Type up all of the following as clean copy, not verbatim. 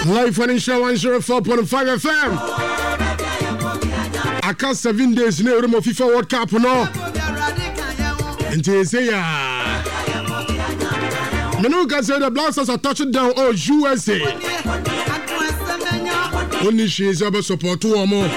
Live on Insha 104.5 FM. I can't 7 days in the room of FIFA World Cup, no. And they say, Menuka said the Blasters are touching down all USA. Only she is able to support 2 or more.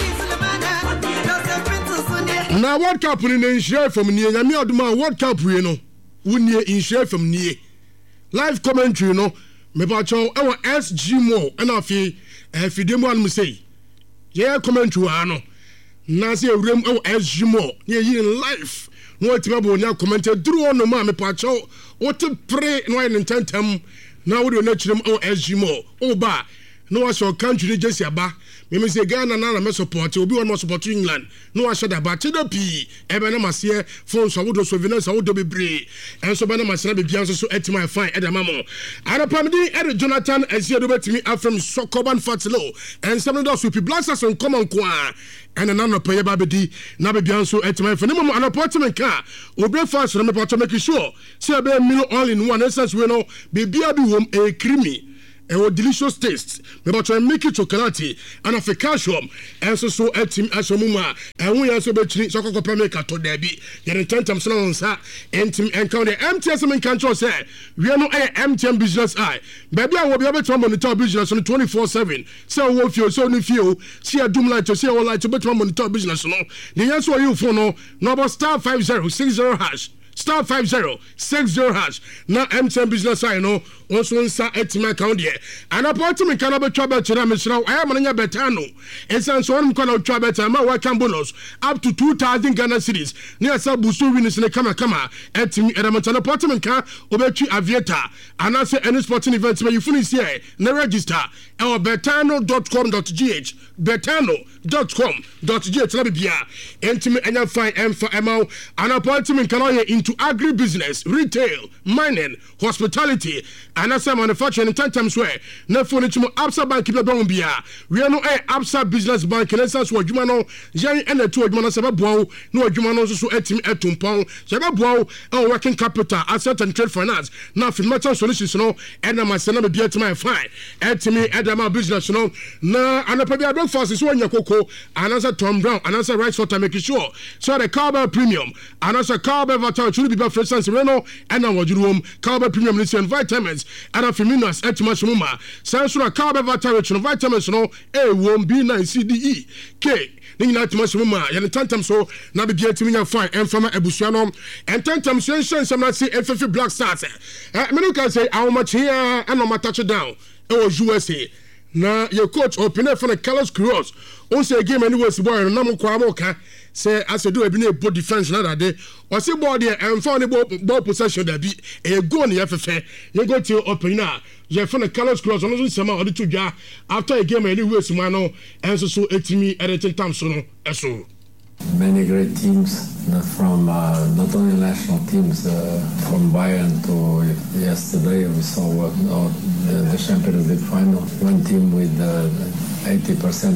Now, World Cup in the share from near Yami World Cup, you know. Wouldn't in share from near. Live commentary, you know. Mepacho our SG Mo and afi demo an say yeah commentary ano na say rem our SG Mo yeah in life no timabo nya commented through on no ma mepacho what to pray no in tentem na we do na chirem our SG Mo o ba no was your country just aba me say Ghana na me support obi one more support England no was that ba chedo pi e be na masie phone so wodo souvenirs so wodo bebre en so be na masena be bian so etima fine e da mamo ara pamdi e Jonathan Eziedo betimi afem Sokoban Fatilo en some do so pi Blasters on common kwa en na no pay ba bedi na be bian so etima fine mo an appointment ka obi fast no me part make sure say be milo all in one essence we no be bia bi wom e creamy a delicious taste. Me about to make it chocolate and a calcium and so a team as a muma and we also be so copper maker to debi. You're in 10 times on sa and team and count the MTS and control say we are no MTM business eye. Baby, I will be able to monitor business on 24/7. So what you so new feel see a doom light to see all light to better monitor business no. The answer you for no number star 5060 hash. Star 5060 hash. Now MTN business I know also inside etima account here. And appointment can be trouble to them. I am on your betano. And so I'm going to trouble to my work bonus up to 2,000 Ghana cedis. Near Sabusu winners in the Kama etim and appointment car Obechi Avieta. And I say any sporting events where you finish here. No register or betano.com.gh. Betano.com.gh. Let me be intimate and fine and for MO. An appointment can I into agribusiness, retail, mining, hospitality, and as a manufacturing in 10 times where no furniture Absa Bank in the Bombia. We are no Absa Business Bank in essence where Jumano, Jay and the 2 Jumana Sababo, no Jumano so etim etumpong, Sababo, our working capital, asset and trade finance. Now for matter solutions, no, and I'm a son of to my fine. Etimi Adama business, no, na and a Pabia breakfast is one Yakoko, and as a Tom Brown, and as a rice water making sure. So the Carbon Premium, and as a Carbon Vatar should be by for instance, Reno, and our room, Carbon Premium, and vitamins. And a feminist at Mashuma, Sansura Carbon Vitamins, vitamins, no, A, won't be 9 CDE, K. Nina Mashuma, and 10 times so, now be getting me a fine, and from a Busiano, and 10 times some not say FF Black Stars. Menuka say, how much here, and I'm a touchdown. It was USA. Now, your coach open up for the Carlos Cruz. Also, a game anyway, boy, and no more say as you do a good defense another day or say body and found ball possession that be a go on the FFA you go to open now you find a Carlos Cross on some of the 2 jar after a game anyway Simano and so 18 editing time so so many great teams from not only national teams from Bayern to yesterday we saw the Champions League final one team with 80%,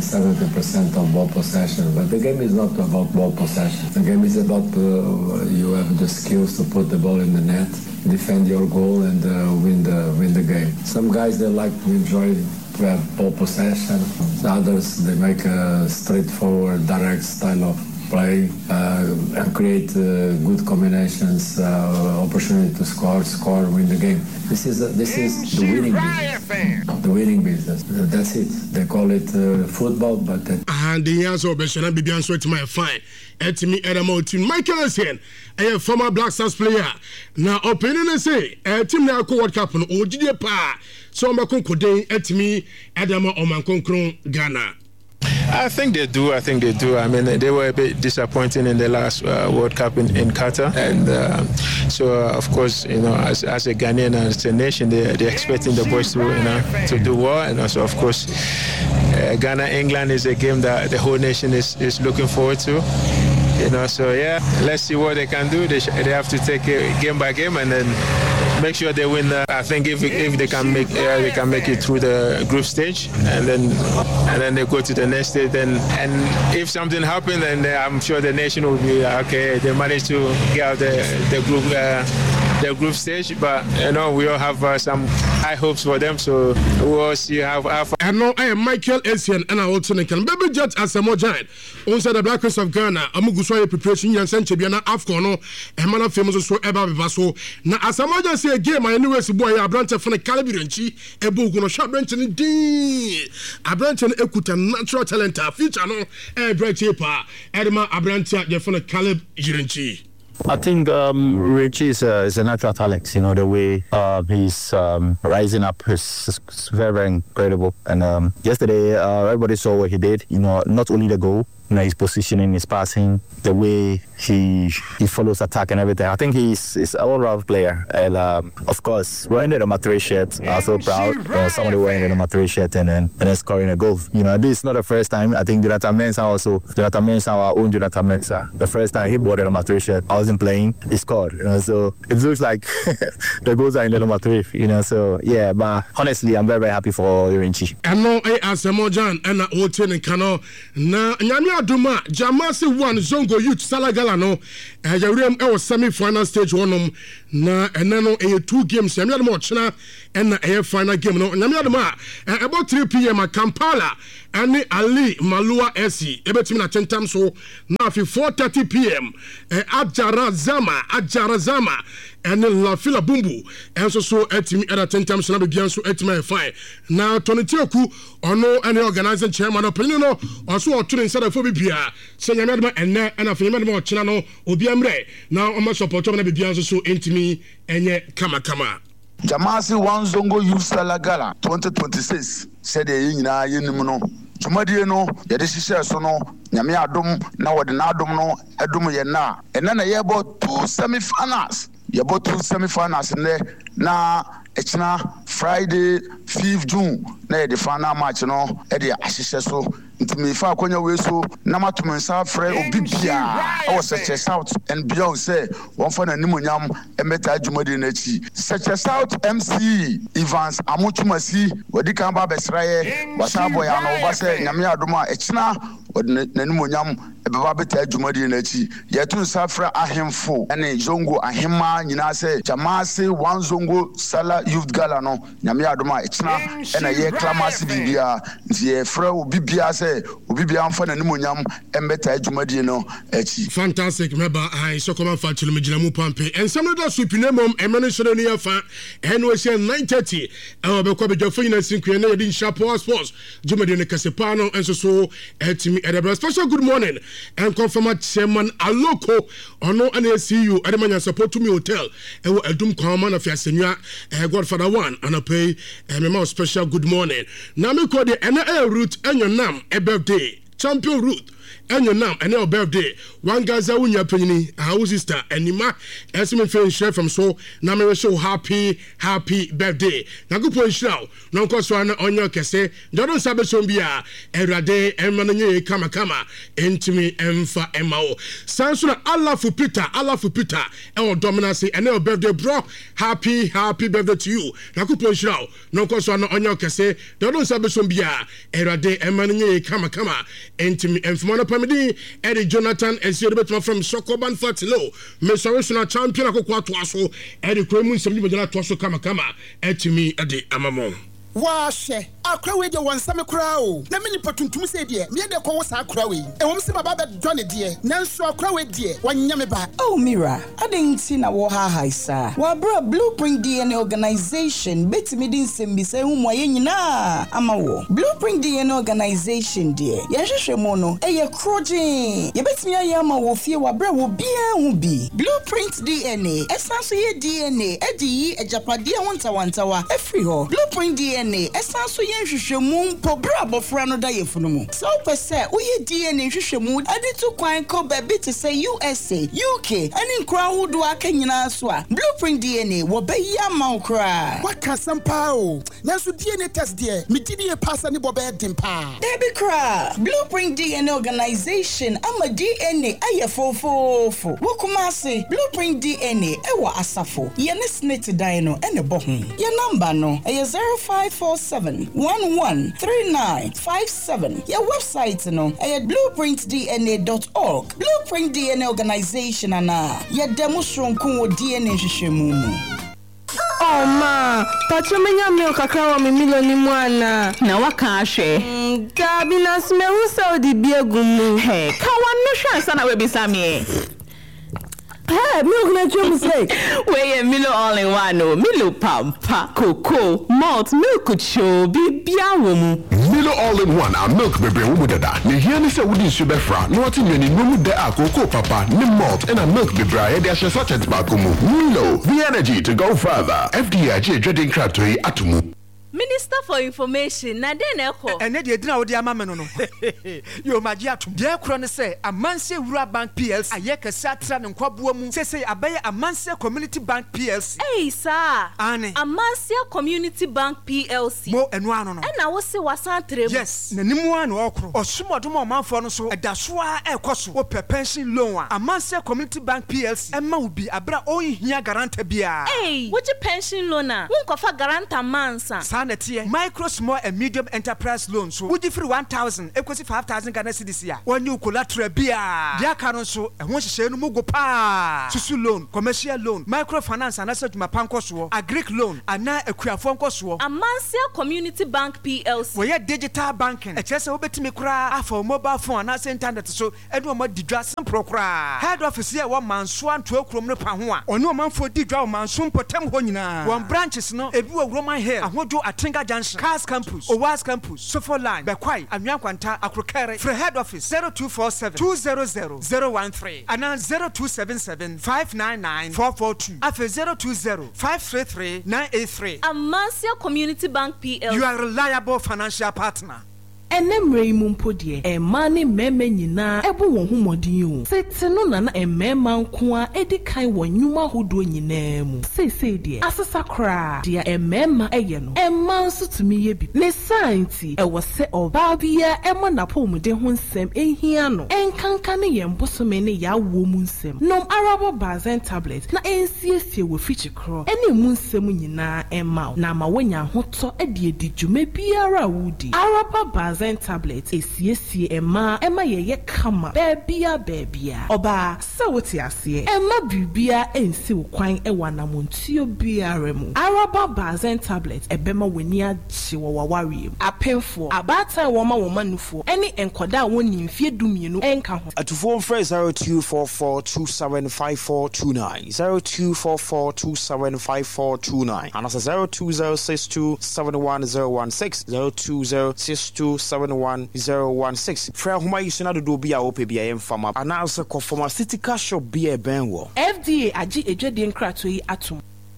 70% of ball possession. But the game is not about ball possession. The game is about you have the skills to put the ball in the net, defend your goal, and win the game. Some guys, they like to enjoy to have ball possession. Others, they make a straightforward, direct style of play and create good combinations, opportunity to score, win the game. This is the winning business. The winning business. That's it. They call it football, but and the answer of Beshana Bibian so to my fine. Etimi Edamo team Michael Essien, a former Black Stars player. Now opinion say team na ko World Cup no ojide pa. So makonko den etimi Edamo omankonkron Ghana. I think they do. I mean, they were a bit disappointing in the last World Cup in Qatar, and so of course, you know, as a Ghanaian, as a nation, they're expecting the boys to do well, and also of course, Ghana England is a game that the whole nation is looking forward to. You know, so yeah, let's see what they can do. They have to take it game by game and then make sure they win. I think if they can make it through the group stage and then they go to the next stage. And if something happens, then I'm sure the nation will be okay. They managed to get out the group the group stage, but we all have some high hopes for them, so we'll see how far. And now I am Michael Essien and I also can Baby Jet as a more giant. Also the Black Coast of Ghana, Amuguswa preparation and Sanchebiana Afcono, and man of famous so Eba Vivaso. Now as a more giant say game, I knew boy a branch from the Calibiranchi, a book on a shop branch and D. A branch and Ekuta natural talent, future no, a branch paper, Edema a branch from the Calibiranchi. I think Richie is a natural talent. The way he's rising up is very, very incredible. And yesterday, everybody saw what he did. Not only the goal, his positioning, his passing, the way he follows attack and everything. I think he's an all-round player. And of course, wearing the number 3 shirt, I'm so proud. Somebody wearing the number 3 shirt and then scoring a goal. This is not the first time. I think Jonathan Mensah, our own Jonathan Mensah, the first time he wore the number 3 shirt, I wasn't playing, he scored. So it looks like the goals are in the number 3. So yeah, but honestly, I'm very, very happy for Irinchi. And now I ask Mojan and Wotin and Kano. Na Nyamia Duma, Jamasi 1 Zongo Youth Salagalano, Yariam semi-final stage 1 na and then 2 games. Yamia Mochina and a final game. No, Nyamia Duma about 3 p.m. at Kampala. And Ali Malua Esi, Ebetimina Tentam so now 4:30 p.m. Ajarazama, and La Fila Bumbu, and so etimi at 10 times so etimi fine. Now Tony Tioku or no any organizing chairman opinion also to inside of Phobia, saying and a female channel Obiamre. Now I'm much support on the so intimi and yet kama. Jamasi 1 Zongo Youth Salagala 2026 said the Yinimuno. Jumadi no, yede sise so no, nyame adom na wode na adom no adom ye na. Ena na yebo 2 semi-finals. Yebo 2 semi-finals ne na echina Friday 5th June na the final match no e de ahihye so. Ntimi fa akonya we so na matumensa frɛ obi bia I was such a South and beyond say one for na nimonyam emeta Jumadi na chi. Such a South MC Evans Amuchumasi wodi kan ba besraye wasa boy ano ba say nyame adoma echina wodi na nimonyam ebeba beta Jumadi na chi. Yetun safra ahemfo ene Zongo ahema nyina say Jamasi 1 Zongo Sala Youth Gala no nyame adoma echina ena ye clamasi bibia ntie frɛ obi bia Obibi amfa na nimonyam embeta adwumadi no achi. Fantastic meba I so come fa chilo megina mu pampe ensam da supinamom emene sore ne yafa NOC 930 obekwa bedwafo nyina sinkwe na yedi nshapo sports dwumadi ne kasepa no enso so etimi edebra special good morning and confirm chairman Aloko ono na CU edemanya support to me hotel ewo adum kwama na fiasenwa Godfather 1 and pay mema special good morning na me ko de ena route enyonam birthday champion route and your name and your birthday. One Gaza Unya Penny, our sister, and Nima, as me friend share from so now me show happy birthday. Now go point show. No cause one on your case. Don't Sabesombia, Erade, and Mananye Kama Intimi Emfa Emao. Sansuna Allah for Peter, our dominancy and your birthday, bro. Happy birthday to you. Now go point show. No cause one on your case. Don't Sabesombia, Erade, and Mananye Kama Intimi Emfa. Eddie Jonathan and Sierra from Sokoban Fatilo, Mesarusuna champion of Quatuaso, Eddie Cremun, some people to Kama Etimi Eddie Amamon. Washe, a crow with one summer crow. Na many patuntum say, dear, near the cause are crowing. And one see my baba Johnny dear, Nanso crow dear, one yamiba. Oh, Mira, I didn't see na waha high, sir. Well, bro, Blueprint DNA organization, betty me didn't send me say, na, Amawo. Blueprint DNA organization, dear. Yasha mono, a crojing. You bet me I am a wofia, wa bra will be a be. Blueprint DNA, essentially DNA, Eddie, a Japadia wantawa, every ho. Blueprint DNA. Esanso yen hwehwemu po brabo fra no da yefunumu so pese oye DNA hwehwemu ade to kwan ko baby to say USA UK ani nkra wodo aka nyina so a Blueprint DNA wo bayi ama okra waka sampa o nanso DNA test there me DNA pass ani bobe dempa Debbie Kra Blueprint DNA organization ama DNA ayefofofo wokumase Blueprint DNA ewa asafo ye ne snit dan no ene bo ho ye number no 05 02471133957. Your website no blueprintdna.org. Blueprint DNA organization your demonstration kun DNA hwehwemu. Oh ma, pacho menya milk kakra wa milioni mwana. Na waka ahwe. Gabi na smehu Saudi biegumu. He, ka wanu hwa sana we bisame. Hey, milk na chum say. We Milo all in one no. Milo pampa, cocoa, malt, milk cho bibia wo mu. Milo all in one a milk bebe wo dada. Ne hia ni se wudi subefra. No ati nyani no mu de a cocoa papa, ni malt and a milk bebe a de ahye sachet ba komu. Milo, the energy to go further. FDA dredging kratoi atumu. Minister for Information na den eko ene de edina wo de amame no yo maji atum de ekro ne se Amanse Wura Bank PLC ayeka satra ne nkwaboa mu sese abaye Amanse Community Bank PLC sir ane Amanse Community Bank PLC mo enu ano no na wo se wasantre mu yes na nimu ano okro osumodom omanfo no so edaso a ekoso wo pension loan a Amanse Community Bank PLC ema wo bi abra ohia garanta bia wo ji pension loan a wo nkofa garanta mansa micro, small and medium enterprise loans. So, would you free 1,000 equals 5,000 Ghana cedis here? One new collateral beer. Dear Caron, so, and once you say no go pa. Susu loan, commercial loan, microfinance, and asset my pancoswo, a Greek loan, and now a queer phone coswo. Amanse Community Bank PLC. We had digital banking. A chess over to me cry for mobile phone, and I sent internet so, and one more didrass and procra. Head office here 1 man swan 12 km per hour. Or no man for didraw man soon potem honina. One branches no, a view of Roman hair, and what do Tinga Junction, Cars Campus, Owas Campus, Sofo Line, Bekwai, Anyankwanta, Akrokere, for head office 0247 200 013 and 0277 599 442 after 020 533 983. Amanse Community Bank PLC. You are a reliable financial partner. Enemre mumpo die emane meme nyina ebo won humodin o sete no na emema nko a edikan wonwuma hodo nyina mu sese die asesa kra dia emema eye no emma nso tumi ye bi ne science ewo se oba bia emo na pomude ho nsem ehia no enkanka ne ye mbosome ne ya wo mu nsem nom arabo bazen tablet na ensiesie wo fichikro ene mu nsem nyina emma na ma wonya hoto edi dwuma biara wudi arabo bazen tablet esiesie ema yeye kama bebia oba se woti ase ema bibia ensi wokwan ewa na montuo biara mu araba bazen tablet ebema weni agye wawaware apemfo abata woma nufo eni enkoda woni mfie dumienu enka ho atufo mfre 0244275429 0244275429 anasa 0206271016 0206271016 fra homa yisuna do bia ope bia emfama anasa kofoma city cash shop bia benwo FDA agi edwede nkrato yi atom.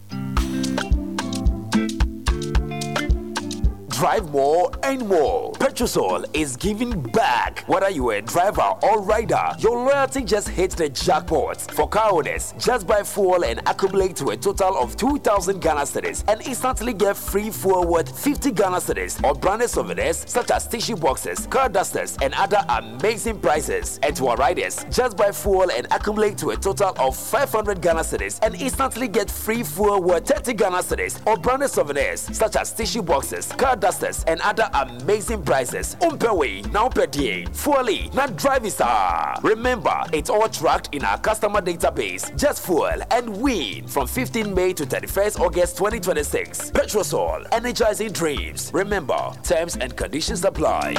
Drive more and more. Petrosol is giving back. Whether you are a driver or rider, your loyalty just hit the jackpot. For car owners, just buy fuel and accumulate to a total of 2,000 Ghana cedis and instantly get free fuel worth 50 Ghana cedis or branded souvenirs such as tissue boxes, car dusters, and other amazing prizes. And to our riders, just buy fuel and accumulate to a total of 500 Ghana cedis and instantly get free fuel worth 30 Ghana cedis or branded souvenirs such as tissue boxes, car dusters, and other amazing prizes. Umpewe, now per day, fully, not driving star. Remember, it's all tracked in our customer database. Just fuel and win from 15 May to 31st August 2026. Petrosol, energizing dreams. Remember, terms and conditions apply.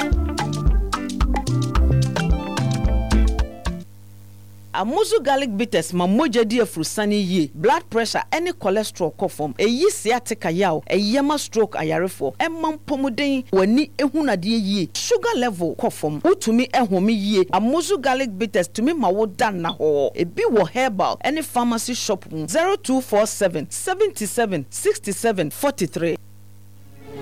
Amuzu garlic bitters ma moja di afrusani ye blood pressure any cholesterol kofom eyi sciatica yaw eyema stroke ayarefo emam pomuden wani ehunade ye sugar level kofom utumi ehome ye Amuzu garlic bitters tumi ma wo dan na ho ebi wo herbal any pharmacy shop 0247 77 67 43